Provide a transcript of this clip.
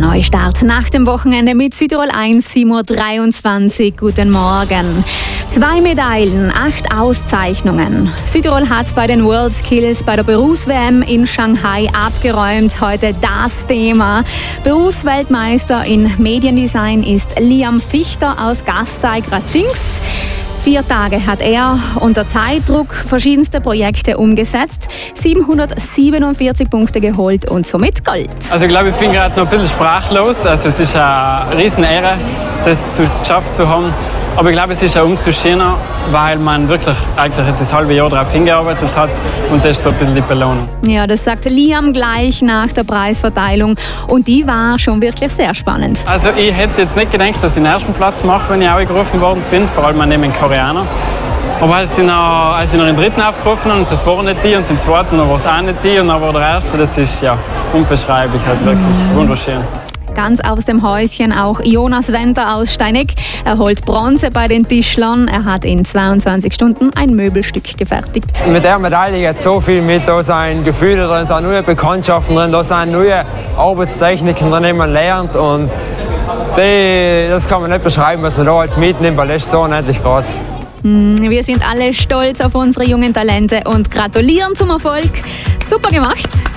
Neustart nach dem Wochenende mit Südtirol 1, 7.23 Uhr. Guten Morgen. 2 Medaillen, 8 Auszeichnungen. Südtirol hat bei den World Skills bei der Berufs-WM in Shanghai abgeräumt. Heute das Thema. Berufsweltmeister in Mediendesign ist Liam Fichter aus Gasteig-Ratschings. 4 Tage hat er unter Zeitdruck verschiedenste Projekte umgesetzt, 747 Punkte geholt und somit Gold. Also ich glaube, ich bin gerade noch ein bisschen sprachlos. Also es ist eine Riesenehre, das geschafft zu haben. Aber ich glaube, es ist auch umso schöner, weil man wirklich eigentlich jetzt das halbe Jahr darauf hingearbeitet hat und das ist so ein bisschen die Belohnung. Ja, das sagte Liam gleich nach der Preisverteilung und die war schon wirklich sehr spannend. Also ich hätte jetzt nicht gedacht, dass ich den ersten Platz mache, wenn ich angerufen worden bin, vor allem neben den Koreaner. Aber als ich noch den dritten aufgerufen habe, und das war nicht die, und den zweiten war es auch nicht die, und dann war der erste, das ist ja unbeschreiblich, also wirklich wunderschön. Ganz aus dem Häuschen auch Jonas Wenter aus Steineck. Er holt Bronze bei den Tischlern. Er hat in 22 Stunden ein Möbelstück gefertigt. Mit der Medaille geht so viel mit. Da sind Gefühle drin, da sind neue Bekanntschaften drin, da sind neue Arbeitstechniken drin, die man lernt. Und das kann man nicht beschreiben, was man da als mitnimmt, weil das ist so unendlich krass. Wir sind alle stolz auf unsere jungen Talente und gratulieren zum Erfolg. Super gemacht!